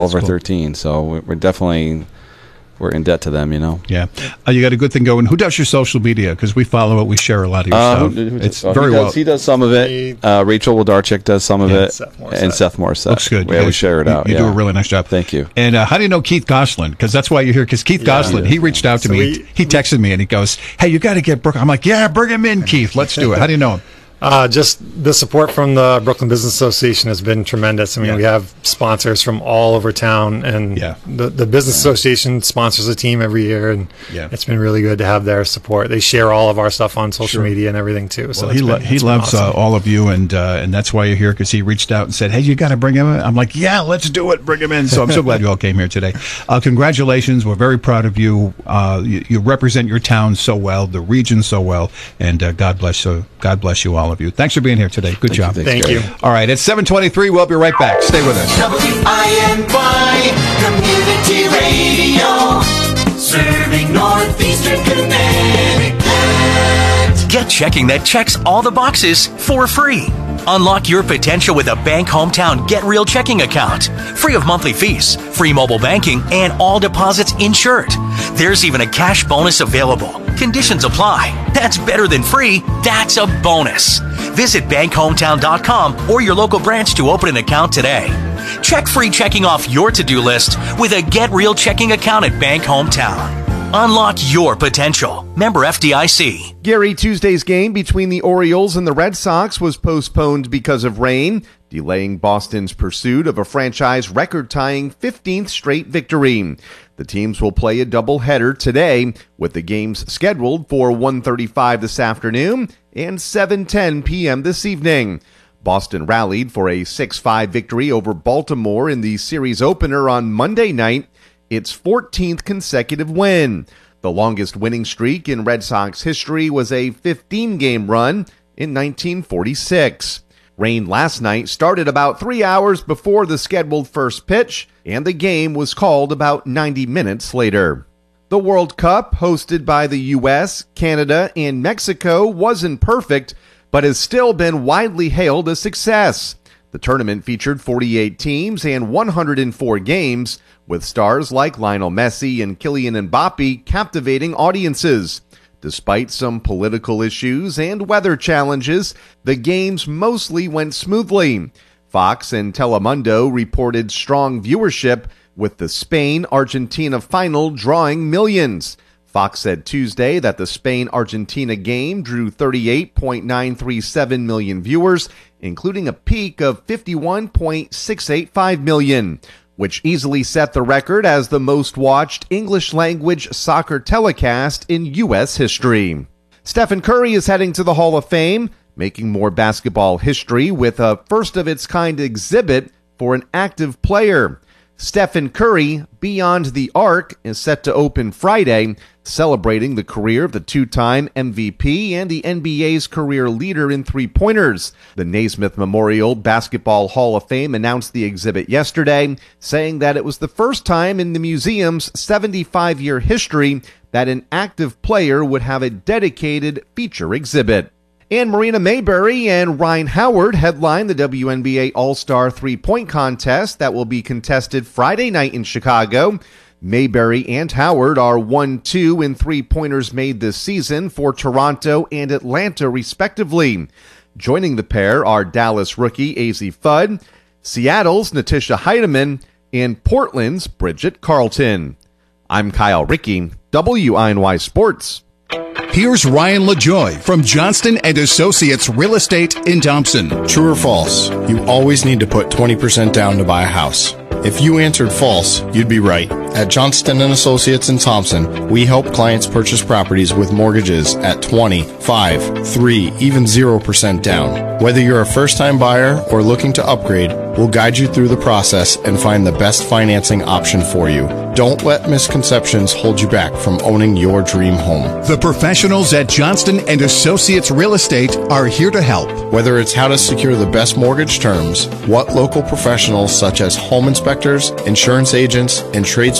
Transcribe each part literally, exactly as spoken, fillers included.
over cool. thirteen. So we're definitely we're in debt to them, you know. Yeah, uh, you got a good thing going. Who does your social media? Because we follow it, we share a lot of your uh, stuff. Who, who, it's oh, very he does, well. He does some of it. Uh, Rachel Wlodarczyk does some of and it, Seth and Seth Morissette. Looks good. Yeah, guys, we share it you, out. You yeah. do a really nice job. Thank you. And uh, how do you know Keith Goslin? Because that's why you're here. Because Keith yeah, Goslin, he reached out to so me. we, he texted me and he goes, "Hey, you got to get Brooke." I'm like, "Yeah, bring him in, Keith. Let's do it." How do you know him? Uh, just the support from the Brooklyn Business Association has been tremendous. I mean, yeah. we have sponsors from all over town, and yeah. the, the Business Association sponsors a team every year, and yeah. it's been really good to have their support. They share all of our stuff on social sure. media and everything, too. Well, so he, lo- been, he loves awesome. uh, all of you, and uh, and that's why you're here, because he reached out and said, "Hey, you got to bring him in." I'm like, "Yeah, let's do it. Bring him in." So I'm so glad you all came here today. Uh, congratulations. We're very proud of you. Uh, you. You represent your town so well, the region so well, and uh, God bless you. God bless you, all of you. Thanks for being here today. Good Thank job. You, Thank you. All right, it's seven twenty-three. We'll be right back. Stay with us. W I N Y Community Radio, serving Northeastern Connecticut. Get checking that checks all the boxes for free. Unlock your potential with a Bank Hometown Get Real checking account. Free of monthly fees, free mobile banking, and all deposits insured. There's even a cash bonus available. Conditions apply. That's better than free. That's a bonus. Visit bank hometown dot com or your local branch to open an account today. Check free checking off your to-do list with a Get Real checking account at Bank Hometown. Unlock your potential. Member F D I C. Gary, Tuesday's game between the Orioles and the Red Sox was postponed because of rain, delaying Boston's pursuit of a franchise record-tying fifteenth straight victory. The teams will play a doubleheader today, with the games scheduled for one thirty-five this afternoon and seven ten p.m. this evening. Boston rallied for a six five victory over Baltimore in the series opener on Monday night, its fourteenth consecutive win. The longest winning streak in Red Sox history was a fifteen-game run in nineteen forty-six. Rain last night started about three hours before the scheduled first pitch, and the game was called about ninety minutes later. The World Cup, hosted by the U S, Canada, and Mexico, wasn't perfect, but has still been widely hailed a success. The tournament featured forty-eight teams and one hundred four games, with stars like Lionel Messi and Kylian Mbappe captivating audiences. Despite some political issues and weather challenges, the games mostly went smoothly. Fox and Telemundo reported strong viewership, with the Spain-Argentina final drawing millions. Fox said Tuesday that the Spain-Argentina game drew thirty-eight point nine three seven million viewers, including a peak of fifty-one point six eight five million, which easily set the record as the most-watched English-language soccer telecast in U S history. Stephen Curry is heading to the Hall of Fame, making more basketball history with a first-of-its-kind exhibit for an active player. Stephen Curry, Beyond the Arc, is set to open Friday, celebrating the career of the two-time M V P and the N B A's career leader in three-pointers. The Naismith Memorial Basketball Hall of Fame announced the exhibit yesterday, saying that it was the first time in the museum's seventy-five-year history that an active player would have a dedicated feature exhibit. And Marina Mayberry and Ryan Howard headline the W N B A All-Star three-point contest that will be contested Friday night in Chicago. Mayberry and Howard are one two in three-pointers made this season for Toronto and Atlanta, respectively. Joining the pair are Dallas rookie Azzi Fudd, Seattle's Natisha Heidemann, and Portland's Bridget Carlton. I'm Kyle Rickey, W I N Y Sports. Here's Ryan LaJoy from Johnston and Associates Real Estate in Thompson. True or false? You always need to put twenty percent down to buy a house. If you answered false, you'd be right. At Johnston and Associates in Thompson, we help clients purchase properties with mortgages at twenty, five, three, even zero percent down. Whether you're a first-time buyer or looking to upgrade, we'll guide you through the process and find the best financing option for you. Don't let misconceptions hold you back from owning your dream home. The professionals at Johnston and Associates Real Estate are here to help. Whether it's how to secure the best mortgage terms, what local professionals such as home inspectors, insurance agents, and tradespeople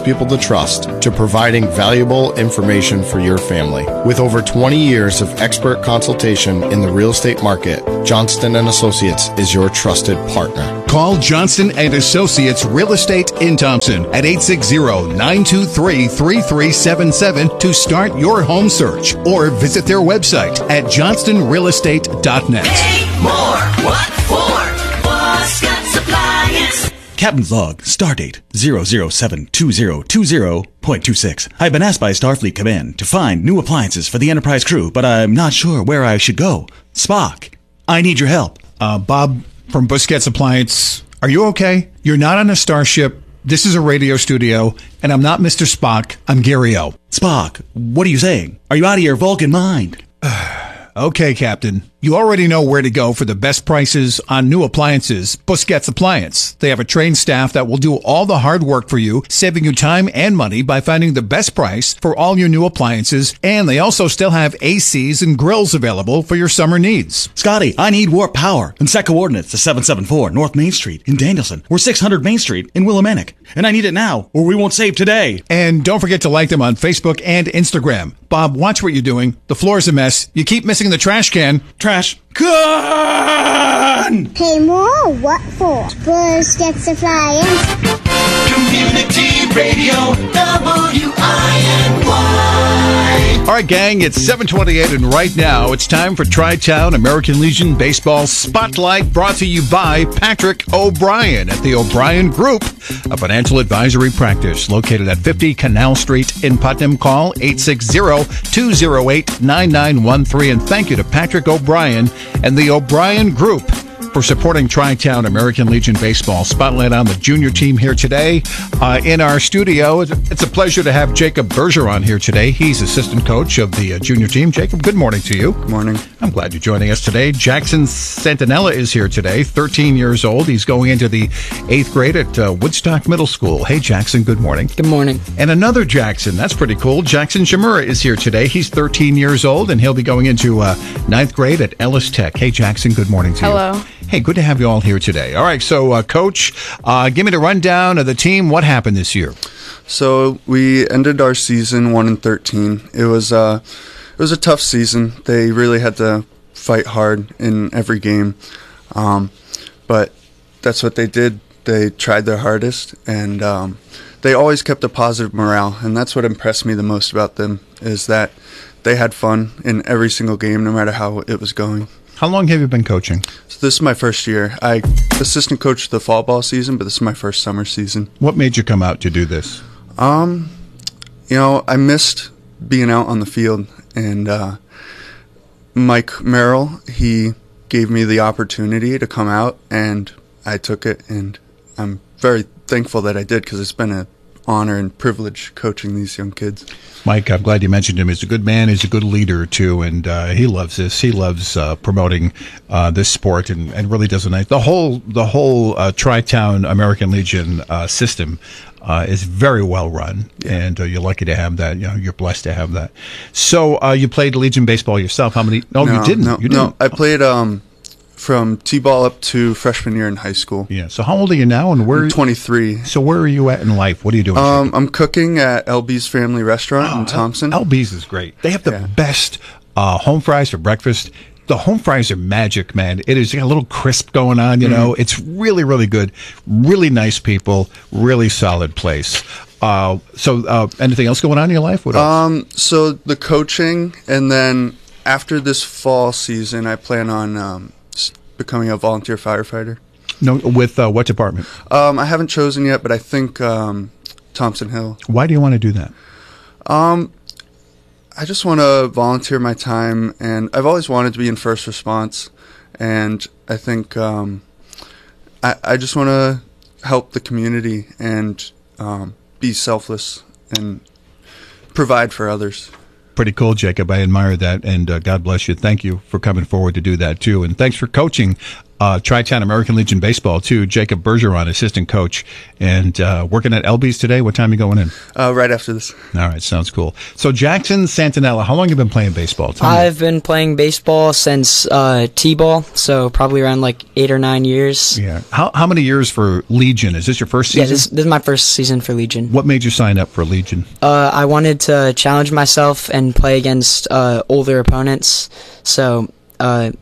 salespeople to trust to providing valuable information for your family. With over twenty years of expert consultation in the real estate market, Johnston and Associates is your trusted partner. Call Johnston and Associates Real Estate in Thompson at eight six zero, nine two three, three three seven seven to start your home search, or visit their website at johnston real estate dot net. Pay more. What for? Boscott's Appliance. Captain's log, stardate zero zero seven two zero two zero point two six. I've been asked by Starfleet Command to find new appliances for the Enterprise crew, but I'm not sure where I should go. Spock, I need your help. Uh, Bob from Busquets Appliance, are you okay? You're not on a starship. This is a radio studio, and I'm not Mister Spock. I'm Gary O. Spock, what are you saying? Are you out of your Vulcan mind? Okay, Captain. You already know where to go for the best prices on new appliances. Busquets Appliance. They have a trained staff that will do all the hard work for you, saving you time and money by finding the best price for all your new appliances. And they also still have A Cs and grills available for your summer needs. Scotty, I need warp power and set coordinates to seven seven four North Main Street in Danielson or six hundred Main Street in Willimantic. And I need it now or we won't save today. And don't forget to like them on Facebook and Instagram. Bob, watch what you're doing. The floor's a mess. You keep missing the trash can. Trash. Gone! Pay more? What for? Busquets Appliance. Community Radio, W I N Y. All right, gang, it's seven twenty-eight, and right now it's time for Tri-Town American Legion Baseball Spotlight, brought to you by Patrick O'Brien at the O'Brien Group, a financial advisory practice located at fifty Canal Street in Putnam. Call eight six zero, two zero eight, nine nine one three, and thank you to Patrick O'Brien and the O'Brien Group for supporting Tri-Town American Legion Baseball. Spotlight on the junior team here today. Uh, in our studio, it's a pleasure to have Jacob Bergeron here today. He's assistant coach of the uh, junior team. Jacob, good morning to you. Good morning. I'm glad you're joining us today. Jackson Santinella is here today, thirteen years old. He's going into the eighth grade at uh, Woodstock Middle School. Hey, Jackson, good morning. Good morning. And another Jackson, that's pretty cool. Jackson Shimura is here today. He's thirteen years old, and he'll be going into uh, ninth grade at Ellis Tech. Hey, Jackson, good morning to Hello. you. Hey, good to have you all here today. All right, so, uh, Coach, uh, give me the rundown of the team. What happened this year? So we ended our season one and thirteen. It was uh, it was a tough season. They really had to fight hard in every game, um, but that's what they did. They tried their hardest, and um, they always kept a positive morale. And that's what impressed me the most about them, is that they had fun in every single game, no matter how it was going. How long have you been coaching? So this is my first year. I assistant coached the fall ball season, but this is my first summer season. What made you come out to do this? Um, you know, I missed being out on the field, and uh, Mike Merrill, he gave me the opportunity to come out, and I took it, and I'm very thankful that I did, because it's been an honor and privilege coaching these young kids. Mike, I'm glad you mentioned him. He's a good man. He's a good leader, too, and uh, he loves this. He loves uh, promoting uh, this sport, and, and really does a nice. The whole the whole uh, Tri-Town American Legion uh, system uh, is very well run, yeah. and uh, you're lucky to have that. You know, you're blessed to have that. So uh, you played Legion baseball yourself. How many? No, no you didn't. No, you didn't. no. I played um, from T-ball up to freshman year in high school. Yeah. So how old are you now? And where? I'm twenty-three. So where are you at in life? What are you doing? Um, I'm cooking at L B's Family Restaurant oh, in Thompson. L B's is great. They have the yeah. best uh, home fries for breakfast. The home fries are magic, man. It is got a little crisp going on, you mm-hmm. know. It's really, really good. Really nice people. Really solid place. Uh, so, uh, anything else going on in your life? What else? Um, so the coaching, and then after this fall season, I plan on um, becoming a volunteer firefighter. No, with uh, what department? Um, I haven't chosen yet, but I think um, Thompson Hill. Why do you want to do that? Um, I just want to volunteer my time, and I've always wanted to be in first response, and I think um, I, I just want to help the community and um, be selfless and provide for others. Pretty cool, Jacob. I admire that, and uh, God bless you. Thank you for coming forward to do that, too, and thanks for coaching uh, Tri-Town American Legion Baseball, too. Jacob Bergeron, assistant coach, and uh, working at L B's today. What time are you going in? Uh, right after this. All right, sounds cool. So, Jackson Santinella, how long have you been playing baseball? Tell me. I've been playing baseball since uh, T-ball, so probably around like eight or nine years. Yeah. How how many years for Legion? Is this your first season? Yeah, this, this is my first season for Legion. What made you sign up for Legion? Uh, I wanted to challenge myself and play against uh, older opponents, so uh,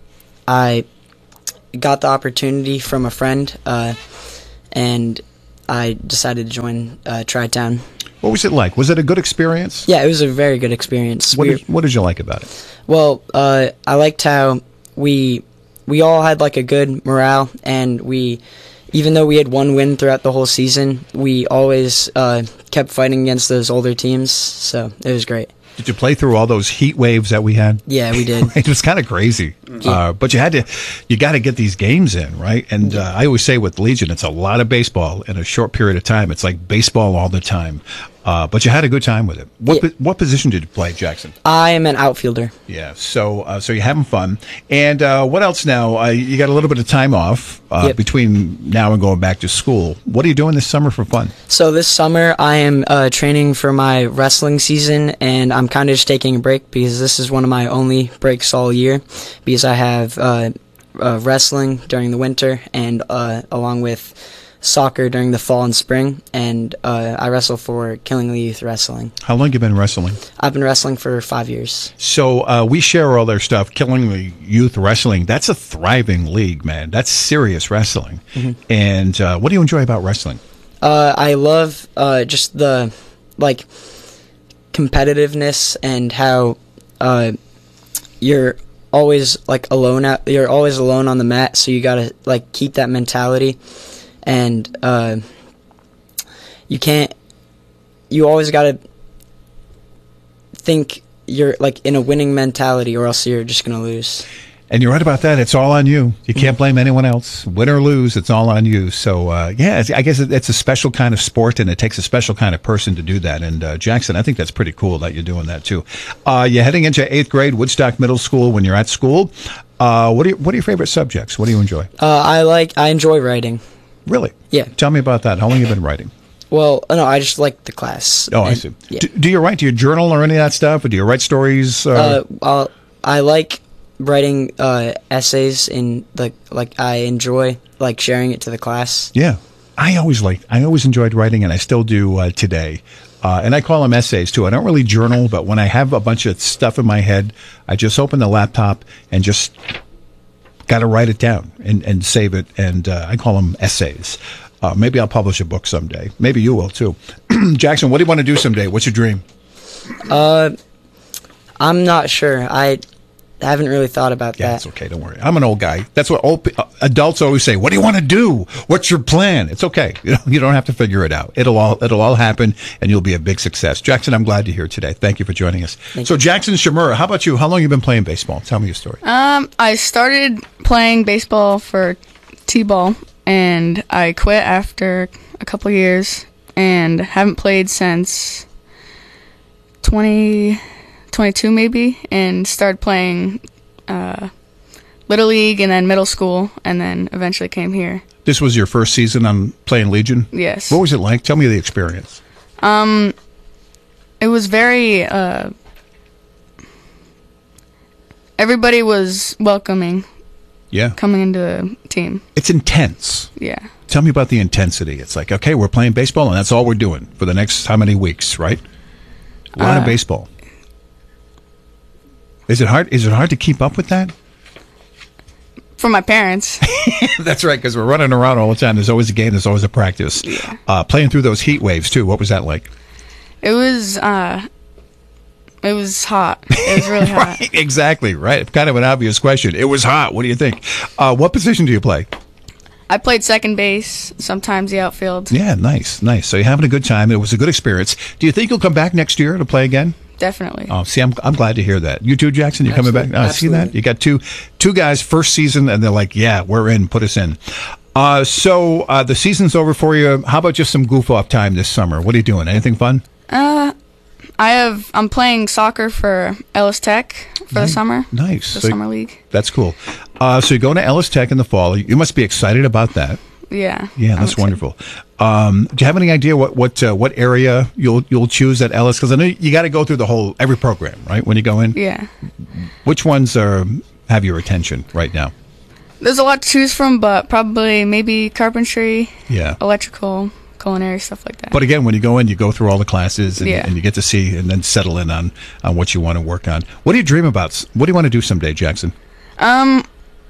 I got the opportunity from a friend, uh, and I decided to join uh, Tri-Town. What was it like? Was it a good experience? Yeah, it was a very good experience. What We did, what did you like about it? Well, uh, I liked how we we all had like a good morale, and we, even though we had one win throughout the whole season, we always uh, kept fighting against those older teams. So it was great. Did you play through all those heat waves that we had? Yeah, we did. It was kind of crazy, Yeah. uh, but you had to, you got to get these games in, right? And uh, I always say with Legion, it's a lot of baseball in a short period of time. It's like baseball all the time, uh, but you had a good time with it. What po- what position did you play, Jackson? I am an outfielder. Yeah, so uh, so you're having fun. And uh, what else now? Uh, you got a little bit of time off uh, Yep. between now and going back to school. What are you doing this summer for fun? So this summer I am uh, training for my wrestling season, and I'm kind of just taking a break because this is one of my only breaks all year, because I have uh, uh, wrestling during the winter and uh, along with soccer during the fall and spring, and uh, I wrestle for Killingley Youth Wrestling. How long have you been wrestling? I've been wrestling for five years. So uh, we share all their stuff. Killingley Youth Wrestling, that's a thriving league, man. That's serious wrestling. Mhm. And uh, what do you enjoy about wrestling? Uh, I love uh, just the like competitiveness and how uh, you're always like alone out. You're always alone on the mat, so you gotta like keep that mentality, and uh, you can't. You always gotta think you're like in a winning mentality, or else you're just gonna lose. And you're right about that. It's all on you. You can't blame anyone else. Win or lose, it's all on you. So, uh, yeah, it's, I guess it, it's a special kind of sport, and it takes a special kind of person to do that. And, uh, Jackson, I think that's pretty cool that you're doing that, too. Uh, you're heading into eighth grade, Woodstock Middle School, when you're at school. Uh, what are, you, what are your favorite subjects? What do you enjoy? Uh, I like. I enjoy writing. Really? Yeah. Tell me about that. How long have you been writing? Well, no, I just like the class. Oh, I And- see. Yeah. Do, do you write? Do you journal or any of that stuff? Or do you write stories? Uh, well, I like writing uh, essays in the like. I enjoy like sharing it to the class. Yeah, I always liked. I always enjoyed writing, and I still do uh, today. Uh, and I call them essays too. I don't really journal, but when I have a bunch of stuff in my head, I just open the laptop and just got to write it down and, and save it. And uh, I call them essays. Uh, maybe I'll publish a book someday. Maybe you will too. Jackson, what do you want to do someday? What's your dream? Uh, I'm not sure. I haven't really thought about Yeah, that. it's okay. Don't worry. I'm an old guy. That's what old pe- uh, adults always say. What do you want to do? What's your plan? It's okay. You know, you don't have to figure it out. It'll all it'll all happen, and you'll be a big success. Jackson, I'm glad you're here today. Thank you for joining us. Thank so, you. Jackson Shimura, how about you? How long have you been playing baseball? Tell me your story. Um, I started playing baseball for T-ball, and I quit after a couple years, and haven't played since twenty twenty-two maybe, and started playing uh, Little League and then middle school, and then eventually came here. This was your first season on playing Legion? Yes. What was it like? Tell me the experience. Um, it was very, uh, everybody was welcoming Yeah. coming into the team. It's intense. Yeah. Tell me about the intensity. It's like, okay, we're playing baseball, and that's all we're doing for the next how many weeks, right? A lot of Uh, baseball. Is it hard? Is it hard to keep up with that? For my parents. That's right, because we're running around all the time. There's always a game. There's always a practice. Uh, playing through those heat waves too. What was that like? It was, uh, it was hot. It was really hot. Right, exactly. Right. Kind of an obvious question. It was hot. What do you think? Uh, what position do you play? I played second base, sometimes the outfield. Yeah, nice, nice. So you're having a good time. It was a good experience. Do you think you'll come back next year to play again? Definitely. Oh, see, I'm I'm glad to hear that. You too, Jackson. You're coming back. Absolutely. Oh, see that? You got two two guys first season, and they're like, yeah, we're in. Put us in. Uh, so uh, the season's over for you. How about just some goof off time this summer? What are you doing? Anything fun? Uh, I have, I'm playing soccer for Ellis Tech for the summer. Nice. The So- summer league. That's cool. Uh, so you go to Ellis Tech in the fall. You must be excited about that. Yeah. Yeah, that's wonderful. Um, do you have any idea what what uh, what area you'll you'll choose at Ellis? Because I know you got to go through the whole every program, right? When you go in. Yeah. Which ones are have your attention right now? There's a lot to choose from, but probably maybe carpentry, Yeah. electrical, culinary, stuff like that. But again, when you go in, you go through all the classes and, Yeah. and you get to see and then settle in on, on what you want to work on. What do you dream about? What do you want to do someday, Jackson? Um,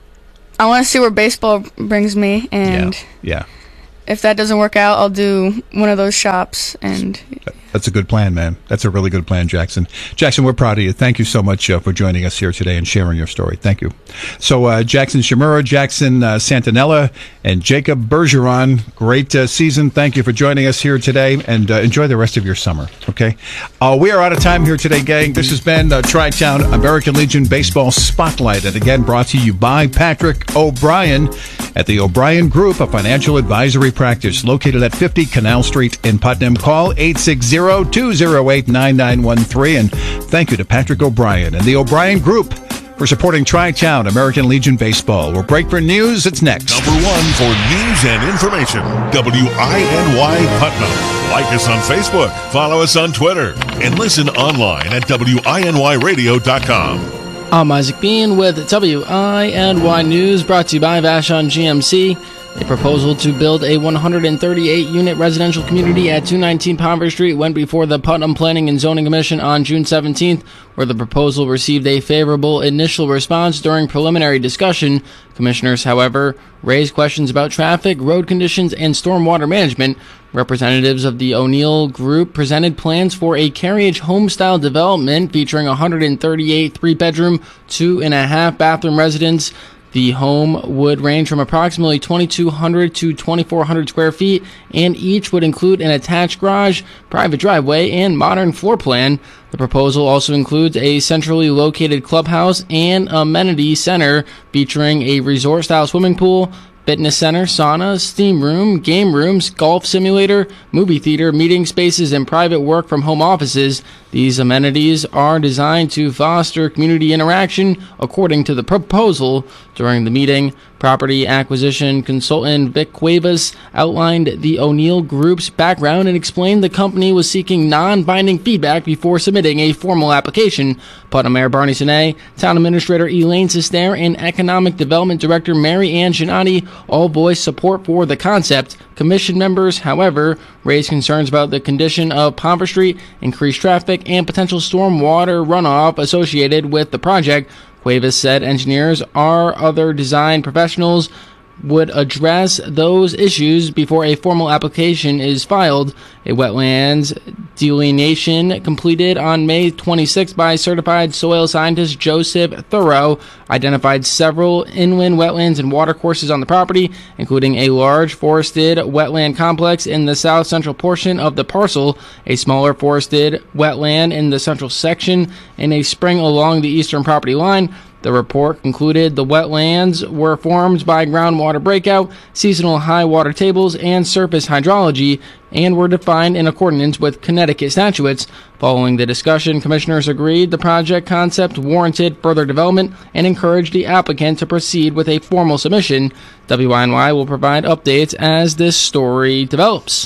I want to see where baseball brings me, and Yeah. if that doesn't work out, I'll do one of those shops. And That's a good plan, man. That's a really good plan, Jackson. Jackson, we're proud of you. Thank you so much uh, for joining us here today and sharing your story. Thank you. So, uh, Jackson Shimura, Jackson uh, Santanella, and Jacob Bergeron, great uh, season. Thank you for joining us here today, and uh, enjoy the rest of your summer, okay? Uh, we are out of time here today, gang. This has been uh, Tri-Town American Legion Baseball Spotlight, and again, brought to you by Patrick O'Brien at the O'Brien Group, a financial advisory practice located at fifty Canal Street in Putnam. Call eight six zero, two zero eight, nine nine one three. And thank you to Patrick O'Brien and the O'Brien Group for supporting Tri-Town American Legion Baseball. We'll break for news. It's next. Number one for news and information, W I N Y Putnam. Like us on Facebook, follow us on Twitter, and listen online at W I N Y radio dot com. I'm Isaac Bean with W I N Y News, brought to you by Vashon G M C. A proposal to build a one hundred thirty-eight unit residential community at two nineteen Palmer Street went before the Putnam Planning and Zoning Commission on June seventeenth, where the proposal received a favorable initial response during preliminary discussion. Commissioners, however, raised questions about traffic, road conditions, and stormwater management. Representatives of the O'Neill Group presented plans for a carriage home-style development featuring one hundred thirty-eight three-bedroom, two-and-a-half bathroom residents. The home would range from approximately twenty-two hundred to twenty-four hundred square feet, and each would include an attached garage, private driveway, and modern floor plan. The proposal also includes a centrally located clubhouse and amenity center featuring a resort-style swimming pool, fitness center, sauna, steam room, game rooms, golf simulator, movie theater, meeting spaces, and private work from home offices. These amenities are designed to foster community interaction, according to the proposal. During the meeting, property acquisition consultant Vic Cuevas outlined the O'Neill Group's background and explained the company was seeking non-binding feedback before submitting a formal application. Putnam Mayor Barney Sine, Town Administrator Elaine Sestair, and Economic Development Director Mary Ann Shinati all voiced support for the concept. Commission members, however, raised concerns about the condition of Palmer Street, increased traffic, and potential stormwater runoff associated with the project. Cuevas said engineers or other design professionals would address those issues before a formal application is filed. A wetlands delineation completed on May twenty-sixth by certified soil scientist Joseph Thoreau identified several inland wetlands and watercourses on the property, including a large forested wetland complex in the south central portion of the parcel, a smaller forested wetland in the central section, and a spring along the eastern property line. The report concluded the wetlands were formed by groundwater breakout, seasonal high water tables, and surface hydrology, and were defined in accordance with Connecticut statutes. Following the discussion, commissioners agreed the project concept warranted further development and encouraged the applicant to proceed with a formal submission. W I N Y will provide updates as this story develops.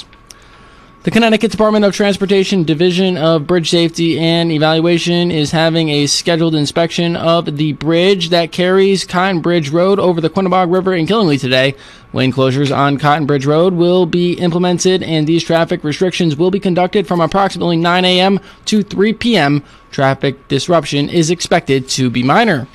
The Connecticut Department of Transportation Division of Bridge Safety and Evaluation is having a scheduled inspection of the bridge that carries Cotton Bridge Road over the Quinnebog River in Killingly today. Lane closures on Cotton Bridge Road will be implemented, and these traffic restrictions will be conducted from approximately nine a.m. to three p.m. Traffic disruption is expected to be minor.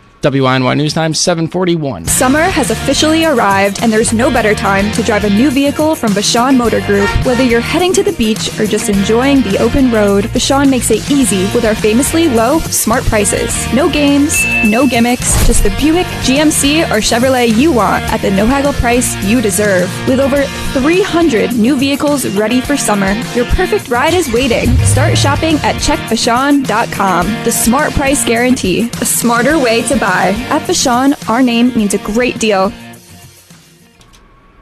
W I N Y News Time, seven forty-one. Summer has officially arrived, and there's no better time to drive a new vehicle from Vashon Motor Group. Whether you're heading to the beach or just enjoying the open road, Vashon makes it easy with our famously low, smart prices. No games, no gimmicks, just the Buick, G M C, or Chevrolet you want at the no-haggle price you deserve. With over three hundred new vehicles ready for summer, your perfect ride is waiting. Start shopping at check vashon dot com. The smart price guarantee, a smarter way to buy. At Vashon, our name means a great deal.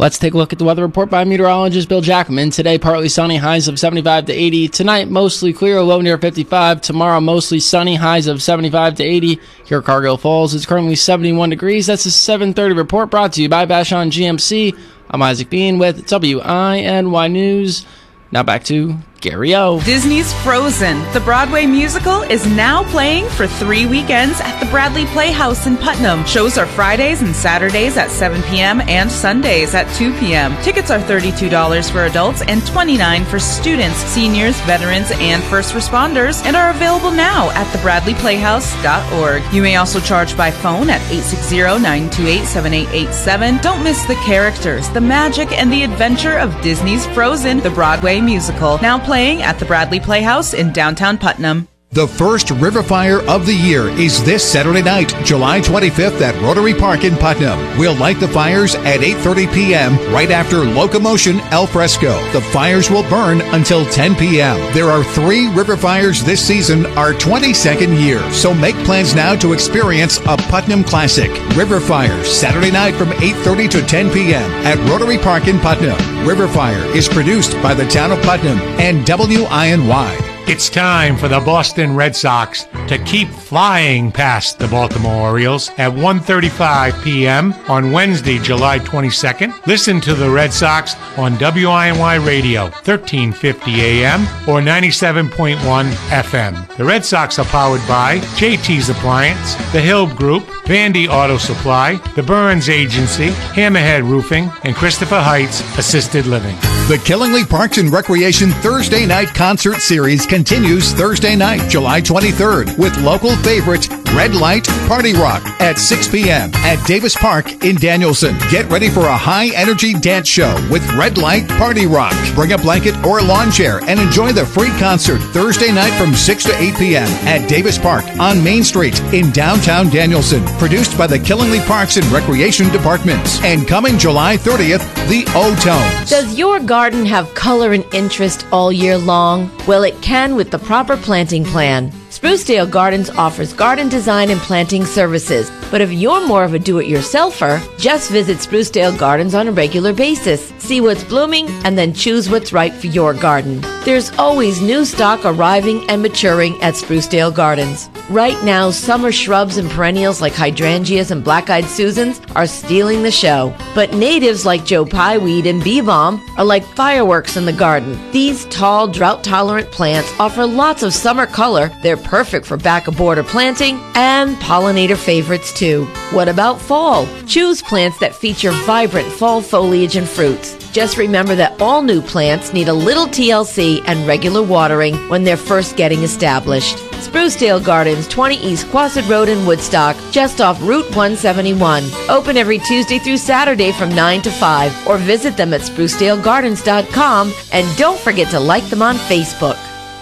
Let's take a look at the weather report by meteorologist Bill Jackman. Today, partly sunny, highs of seventy-five to eighty. Tonight, mostly clear, low near fifty-five. Tomorrow, mostly sunny, highs of seventy-five to eighty. Here at Cargill Falls, it's currently seventy-one degrees. That's a seven thirty report brought to you by Vashon G M C. I'm Isaac Bean with W I N Y News. Now back to Gary O. Disney's Frozen, the Broadway musical, is now playing for three weekends at the Bradley Playhouse in Putnam. Shows are Fridays and Saturdays at seven p.m. and Sundays at two p.m. Tickets are thirty-two dollars for adults and twenty-nine dollars for students, seniors, veterans, and first responders, and are available now at the bradley playhouse dot org. You may also charge by phone at eight six zero, nine two eight, seven eight eight seven. Don't miss the characters, the magic, and the adventure of Disney's Frozen, the Broadway musical. Now playing at the Bradley Playhouse in downtown Putnam. The first River Fire of the year is this Saturday night, July twenty-fifth at Rotary Park in Putnam. We'll light the fires at eight thirty p.m. right after Locomotion Al Fresco. The fires will burn until ten p.m. There are three River Fires this season, our twenty-second year. So make plans now to experience a Putnam classic. River Fire, Saturday night from eight thirty to ten p.m. at Rotary Park in Putnam. River Fire is produced by the town of Putnam and W I N Y. It's time for the Boston Red Sox to keep flying past the Baltimore Orioles at one thirty-five p.m. on Wednesday, July twenty-second. Listen to the Red Sox on W I N Y Radio, thirteen fifty a.m. or ninety-seven point one F M. The Red Sox are powered by J T's Appliance, the Hill Group, Vandy Auto Supply, the Burns Agency, Hammerhead Roofing, and Christopher Heights Assisted Living. The Killingly Parks and Recreation Thursday Night Concert Series continues Thursday night, July twenty-third, with local favorite Red Light Party Rock at six p.m. at Davis Park in Danielson. Get ready for a high-energy dance show with Red Light Party Rock. Bring a blanket or a lawn chair and enjoy the free concert Thursday night from six to eight p.m. at Davis Park on Main Street in downtown Danielson. Produced by the Killingly Parks and Recreation Departments. And coming July thirtieth, the O-Tones. Does your garden have color and interest all year long? Well, it can with the proper planting plan. Sprucedale Gardens offers garden design and planting services. But if you're more of a do-it-yourselfer, just visit Sprucedale Gardens on a regular basis. See what's blooming and then choose what's right for your garden. There's always new stock arriving and maturing at Sprucedale Gardens. Right now, summer shrubs and perennials like hydrangeas and black-eyed Susans are stealing the show. But natives like Joe Pye weed and bee balm are like fireworks in the garden. These tall, drought-tolerant plants offer lots of summer color. They're perfect for back-of-border planting and pollinator favorites too. What about fall? Choose plants that feature vibrant fall foliage and fruits. Just remember that all new plants need a little T L C and regular watering when they're first getting established. Sprucedale Gardens, twenty East Quasit Road in Woodstock, just off Route one seventy-one. Open every Tuesday through Saturday from nine to five, or visit them at sprucedale gardens dot com, and don't forget to like them on Facebook.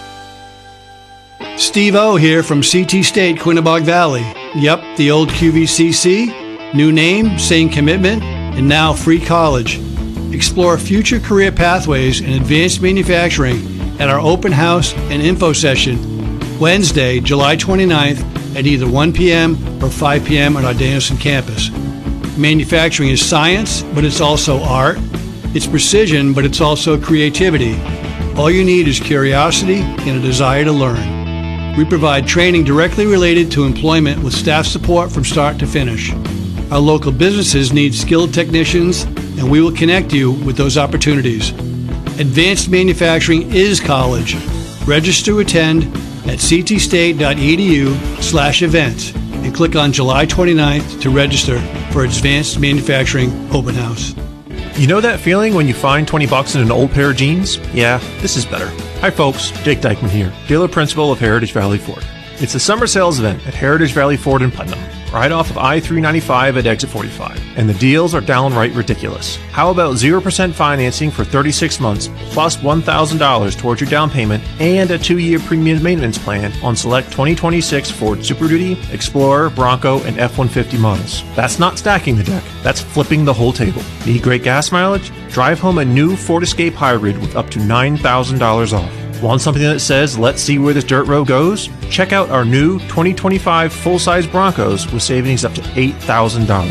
Steve O here from C T State, Quinnebog Valley. Yep, the old Q V C C. New name, same commitment, and now free college. Explore future career pathways in advanced manufacturing at our open house and info session Wednesday, July twenty-ninth at either one p.m. or five p.m. on our Danielson campus. Manufacturing is science, but it's also art. It's precision, but it's also creativity. All you need is curiosity and a desire to learn. We provide training directly related to employment with staff support from start to finish. Our local businesses need skilled technicians, and we will connect you with those opportunities. Advanced manufacturing is college. Register to attend at ctstate.edu slash events and click on July twenty-ninth to register for Advanced Manufacturing Open House. You know that feeling when you find twenty bucks in an old pair of jeans? Yeah, this is better. Hi folks, Jake Dykeman here, dealer principal of Heritage Valley Ford. It's the summer sales event at Heritage Valley Ford in Putnam, right off of I three ninety-five at exit forty-five. And the deals are downright ridiculous. How about zero percent financing for thirty-six months, plus one thousand dollars towards your down payment, and a two-year premium maintenance plan on select twenty twenty-six Ford Super Duty, Explorer, Bronco, and F one fifty models. That's not stacking the deck, that's flipping the whole table. Need great gas mileage? Drive home a new Ford Escape Hybrid with up to nine thousand dollars off. Want something that says, let's see where this dirt road goes? Check out our new twenty twenty-five full-size Broncos with savings up to eight thousand dollars.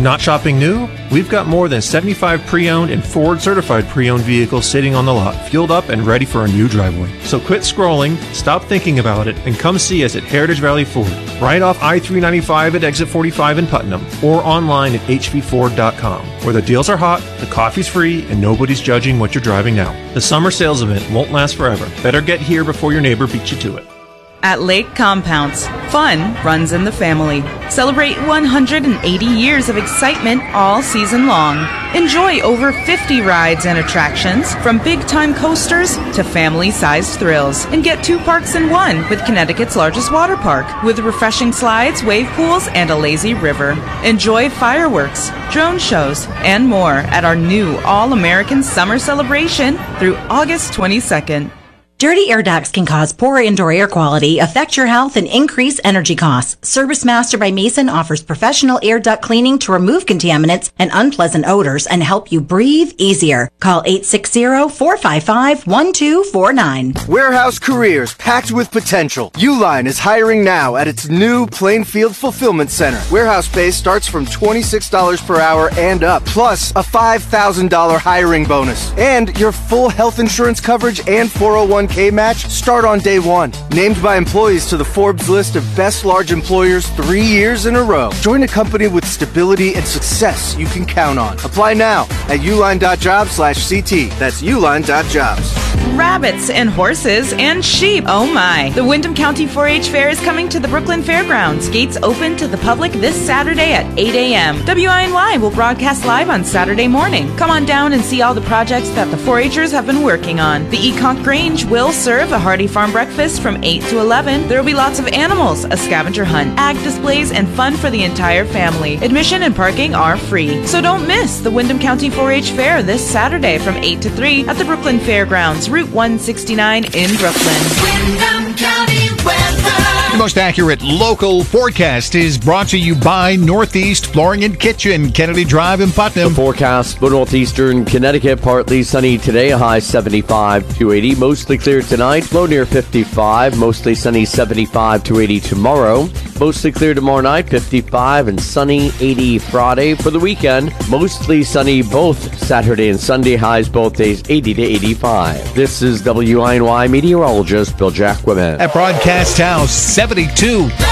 Not shopping new? We've got more than seventy-five pre-owned and Ford-certified pre-owned vehicles sitting on the lot, fueled up and ready for a new driveway. So quit scrolling, stop thinking about it, and come see us at Heritage Valley Ford, right off I three ninety-five at exit forty-five in Putnam, or online at h v ford dot com, where the deals are hot, the coffee's free, and nobody's judging what you're driving now. The summer sales event won't last forever. Better get here before your neighbor beats you to it. At Lake Compounds, fun runs in the family. Celebrate one hundred eighty years of excitement all season long. Enjoy over fifty rides and attractions, from big-time coasters to family-sized thrills. And get two parks in one with Connecticut's largest water park, with refreshing slides, wave pools, and a lazy river. Enjoy fireworks, drone shows, and more at our new All-American Summer Celebration through August twenty-second. Dirty air ducts can cause poor indoor air quality, affect your health, and increase energy costs. Service Master by Mason offers professional air duct cleaning to remove contaminants and unpleasant odors and help you breathe easier. Call eight six zero, four five five, one two four nine. Warehouse careers packed with potential. Uline is hiring now at its new Plainfield Fulfillment Center. Warehouse pay starts from twenty-six dollars per hour and up, plus a five thousand dollars hiring bonus. And your full health insurance coverage and four oh one k match start on day one. Named by employees to the Forbes list of best large employers three years in a row. Join a company with stability and success you can count on. Apply now at uline.jobs slash CT. That's uline.jobs. Rabbits and horses and sheep. Oh my. The Windham County four H Fair is coming to the Brooklyn Fairgrounds. Gates open to the public this Saturday at eight a.m. W I N Y will broadcast live on Saturday morning. Come on down and see all the projects that the four H'ers have been working on. The Econk Grange will serve a hearty farm breakfast from eight to eleven. There will be lots of animals, a scavenger hunt, ag displays, and fun for the entire family. Admission and parking are free. So don't miss the Windham County four H Fair this Saturday from eight to three at the Brooklyn Fairgrounds, Route one sixty-nine in Brooklyn. Windham County weather. The most accurate local forecast is brought to you by Northeast Flooring and Kitchen, Kennedy Drive in Putnam. The forecast for northeastern Connecticut, partly sunny today, a high seventy-five to eighty. Mostly clear tonight, low near fifty-five. Mostly sunny, seventy-five to eighty tomorrow. Mostly clear tomorrow night, fifty-five, and sunny, eighty Friday. For the weekend, mostly sunny both Saturday and Sunday, highs both days, eighty to eighty-five. This is W I N Y meteorologist Bill Jacquemin. At Broadcast House, seventy-two. W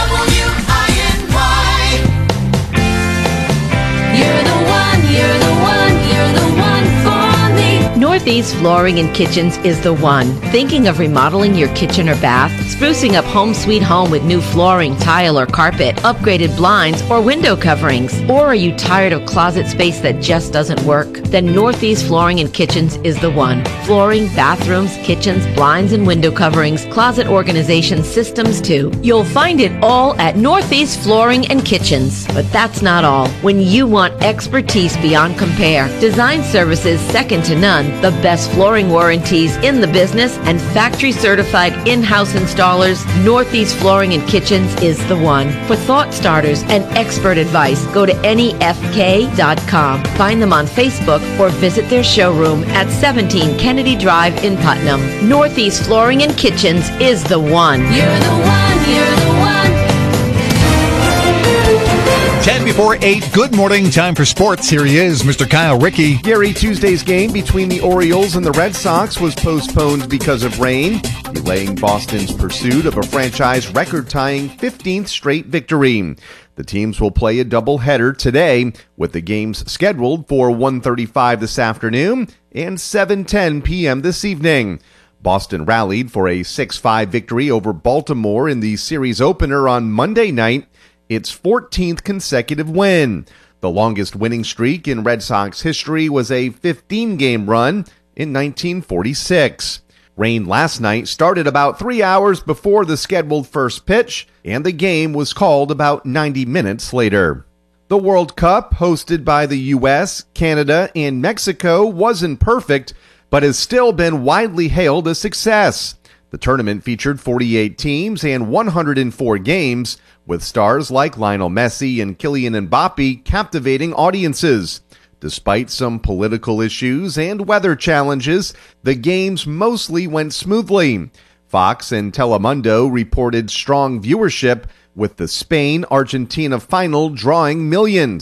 I N Y. You're the one, you're the one, you're the one for me. Northeast Flooring and Kitchens is the one. Thinking of remodeling your kitchen or bath? Sprucing up home sweet home with new flooring, tile, or carpet, upgraded blinds, or window coverings? Or are you tired of closet space that just doesn't work? Then Northeast Flooring and Kitchens is the one. Flooring, bathrooms, kitchens, blinds, and window coverings, closet organization systems too. You'll find it all at Northeast Flooring and Kitchens. But that's not all. When you want expertise beyond compare, design services second to none, the best flooring warranties in the business, and factory certified in-house installers, Northeast Flooring and Kitchens is the one. For thought starters and expert advice, go to N E F K dot com. Find them on Facebook or visit their showroom at seventeen Kennedy Drive in Putnam. Northeast Flooring and Kitchens is the one. You're the one, you're the one. ten before eight. Good morning. Time for sports. Here he is, Mister Kyle Rickey. Gary, Tuesday's game between the Orioles and the Red Sox was postponed because of rain, delaying Boston's pursuit of a franchise record-tying fifteenth straight victory. The teams will play a doubleheader today, with the games scheduled for one thirty-five this afternoon and seven ten p.m. this evening. Boston rallied for a six five victory over Baltimore in the series opener on Monday night, its fourteenth consecutive win. The longest winning streak in Red Sox history was a fifteen-game run in nineteen forty-six. Rain last night started about three hours before the scheduled first pitch, and the game was called about ninety minutes later. The World Cup, hosted by the U S, Canada, and Mexico, wasn't perfect, but has still been widely hailed a success. The tournament featured forty-eight teams and one hundred four games, with stars like Lionel Messi and Kylian Mbappe captivating audiences. Despite some political issues and weather challenges, the games mostly went smoothly. Fox and Telemundo reported strong viewership, with the Spain-Argentina final drawing millions.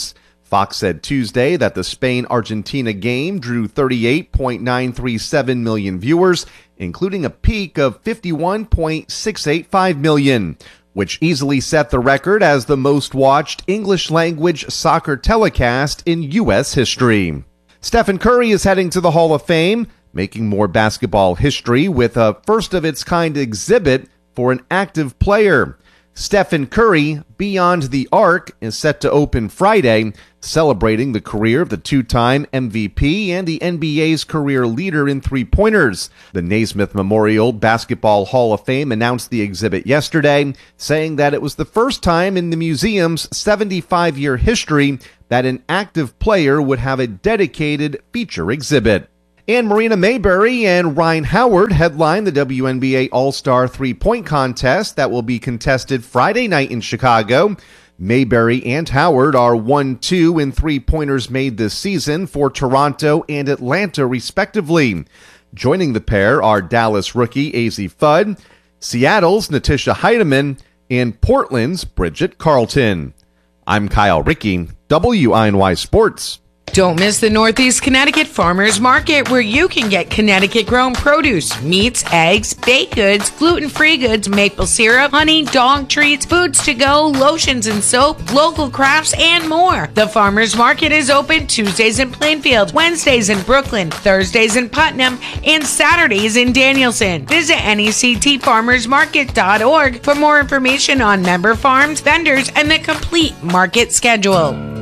Fox said Tuesday that the Spain-Argentina game drew thirty-eight point nine three seven million viewers, including a peak of fifty-one point six eight five million, which easily set the record as the most-watched English-language soccer telecast in U S history. Stephen Curry is heading to the Hall of Fame, making more basketball history with a first-of-its-kind exhibit for an active player. Stephen Curry, Beyond the Arc, is set to open Friday, celebrating the career of the two-time M V P and the N B A's career leader in three-pointers. The Naismith Memorial Basketball Hall of Fame announced the exhibit yesterday, saying that it was the first time in the museum's seventy-five-year history that an active player would have a dedicated feature exhibit. And Marina Mayberry and Ryan Howard headline the W N B A All-Star three-point contest that will be contested Friday night in Chicago. Mayberry and Howard are one two in three-pointers made this season for Toronto and Atlanta, respectively. Joining the pair are Dallas rookie A Z Fudd, Seattle's Natisha Heidemann, and Portland's Bridget Carlton. I'm Kyle Rickey, W I N Y Sports. Don't miss the Northeast Connecticut Farmers Market, where you can get Connecticut-grown produce, meats, eggs, baked goods, gluten-free goods, maple syrup, honey, dog treats, foods to go, lotions and soap, local crafts, and more. The Farmers Market is open Tuesdays in Plainfield, Wednesdays in Brooklyn, Thursdays in Putnam, and Saturdays in Danielson. Visit N E C T farmers market dot org for more information on member farms, vendors, and the complete market schedule.